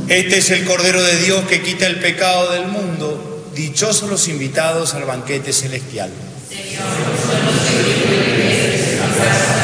Este es el Cordero de Dios que quita el pecado del mundo. Dichosos los invitados al banquete celestial. Señor, no solo